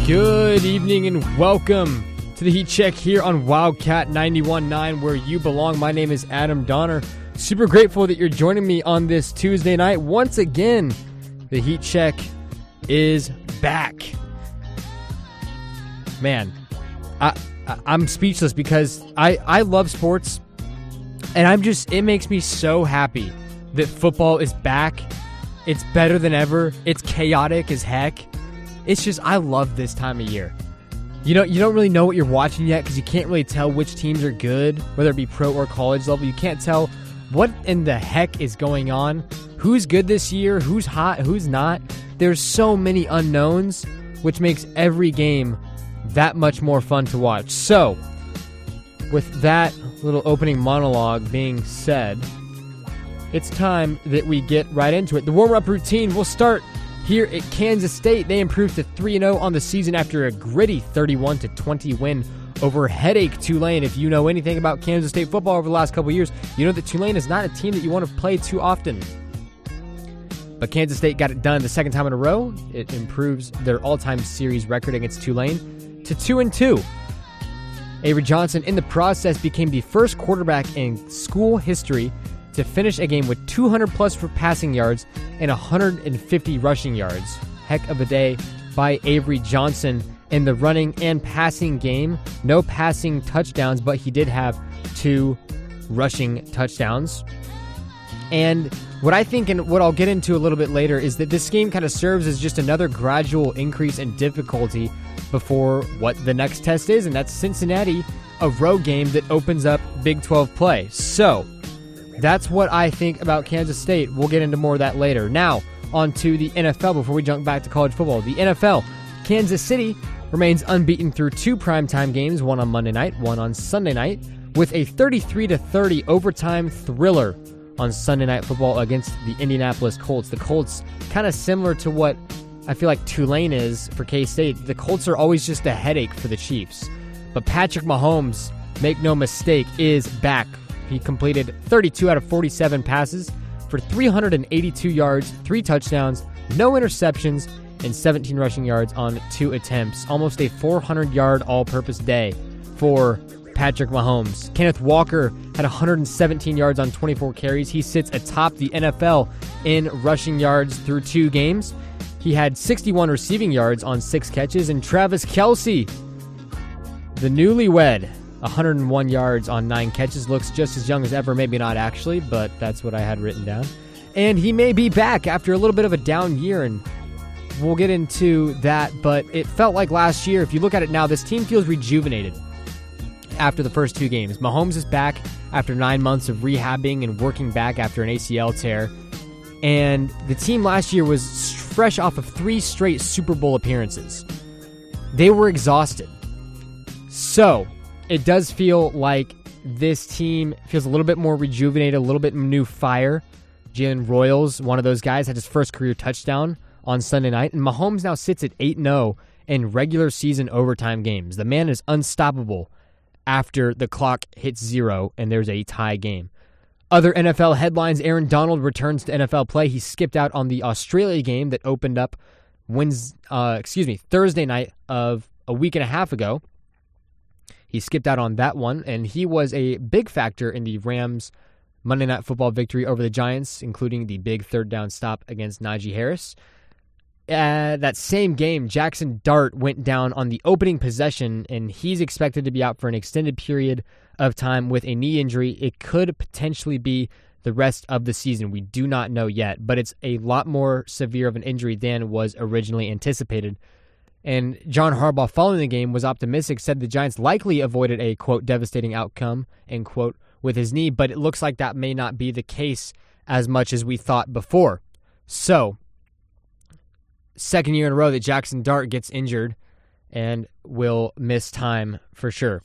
Good evening and welcome to the Heat Check here on Wildcat 91.9, where you belong. My name is Adam Donner. Super grateful that you're joining me on this Tuesday night. Once again, the Heat Check is back. Man, I'm speechless because I love sports, and it makes me so happy that football is back. It's better than ever. It's chaotic as heck. It's just, I love this time of year. You don't really know what you're watching yet because you can't really tell which teams are good, whether it be pro or college level. You can't tell what in the heck is going on, who's good this year, who's hot, who's not. There's so many unknowns, which makes every game that much more fun to watch. So, with that little opening monologue being said, it's time that we get right into it. The warm-up routine will start here at Kansas State. They improved to 3-0 on the season after a gritty 31-20 win over headache Tulane. If you know anything about Kansas State football over the last couple of years, you know that Tulane is not a team that you want to play too often. But Kansas State got it done the second time in a row. It improves their all-time series record against Tulane to 2-2. Avery Johnson, in the process, became the first quarterback in school history to finish a game with 200-plus for passing yards and 150 rushing yards. Heck of a day by Avery Johnson in the running and passing game. No passing touchdowns, but he did have 2 rushing touchdowns. And what I think, and what I'll get into a little bit later, is that this game kind of serves as just another gradual increase in difficulty before what the next test is, and that's Cincinnati, a road game that opens up Big 12 play. So, that's what I think about Kansas State. We'll get into more of that later. Now, on to the NFL before we jump back to college football. The NFL, Kansas City remains unbeaten through 2 primetime games, one on Monday night, one on Sunday night, with a 33-30 overtime thriller on Sunday Night Football against the Indianapolis Colts. The Colts, kind of similar to what I feel like Tulane is for K-State. The Colts are always just a headache for the Chiefs. But Patrick Mahomes, make no mistake, is back. He completed 32 out of 47 passes for 382 yards, 3 touchdowns, no interceptions, and 17 rushing yards on 2 attempts. Almost a 400-yard all-purpose day for Patrick Mahomes. Kenneth Walker had 117 yards on 24 carries. He sits atop the NFL in rushing yards through 2 games. He had 61 receiving yards on 6 catches. And Travis Kelce, the newlywed, 101 yards on 9 catches. Looks just as young as ever. Maybe not actually, but that's what I had written down. And he may be back after a little bit of a down year, and we'll get into that. But it felt like last year, if you look at it now, this team feels rejuvenated after the first 2 games. Mahomes is back after 9 months of rehabbing and working back after an ACL tear. And the team last year was fresh off of 3 straight Super Bowl appearances. They were exhausted. So, it does feel like this team feels a little bit more rejuvenated, a little bit new fire. Jalen Royals, one of those guys, had his first career touchdown on Sunday night. And Mahomes now sits at 8-0 in regular season overtime games. The man is unstoppable after the clock hits 0 and there's a tie game. Other NFL headlines: Aaron Donald returns to NFL play. He skipped out on the Australia game that opened up Thursday night of a week and a half ago. He skipped out on that one, and he was a big factor in the Rams' Monday Night Football victory over the Giants, including the big 3rd down stop against Najee Harris. That same game, Jackson Dart went down on the opening possession, and he's expected to be out for an extended period of time with a knee injury. It could potentially be the rest of the season. We do not know yet, but it's a lot more severe of an injury than was originally anticipated. And John Harbaugh, following the game, was optimistic, said the Giants likely avoided a, quote, devastating outcome, end quote, with his knee, but it looks like that may not be the case as much as we thought before. So, second year in a row that Jackson Dart gets injured and will miss time for sure.